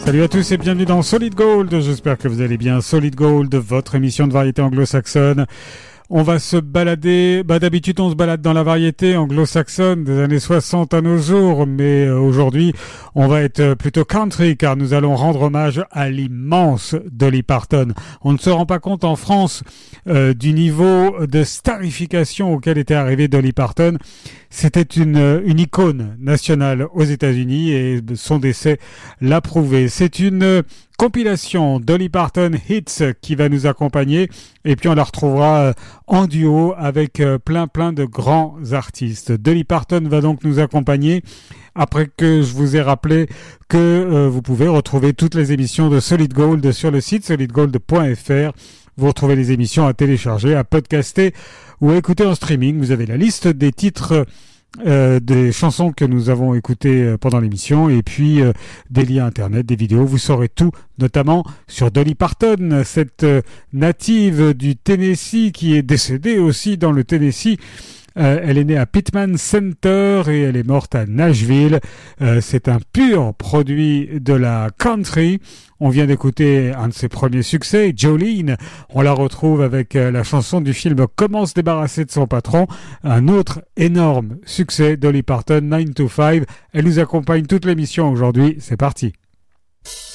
Salut à tous et bienvenue dans Solid Gold, j'espère que vous allez bien. Solid Gold, votre émission de variété anglo-saxonne. On va se balader, d'habitude on se balade dans la variété anglo-saxonne des années 60 à nos jours, mais aujourd'hui on va être plutôt country car nous allons rendre hommage à l'immense Dolly Parton. On ne se rend pas compte en France du niveau de starification auquel était arrivée Dolly Parton. C'était une icône nationale aux États-Unis et son décès l'a prouvé. C'est une compilation Dolly Parton Hits qui va nous accompagner et puis on la retrouvera en duo avec plein de grands artistes. Dolly Parton va donc nous accompagner après que je vous ai rappelé que vous pouvez retrouver toutes les émissions de Solid Gold sur le site solidgold.fr. Vous retrouvez les émissions à télécharger, à podcaster ou à écouter en streaming. Vous avez la liste des titres des chansons que nous avons écoutées pendant l'émission et puis des liens internet, des vidéos. Vous saurez tout, notamment sur Dolly Parton, cette native du Tennessee qui est décédée aussi dans le Tennessee. Elle est née à Pittman Center et elle est morte à Nashville. C'est un pur produit de la country. On vient d'écouter un de ses premiers succès, Jolene. On la retrouve avec la chanson du film Comment se débarrasser de son patron. Un autre énorme succès, Dolly Parton, 9 to 5. Elle nous accompagne toute l'émission aujourd'hui. C'est parti.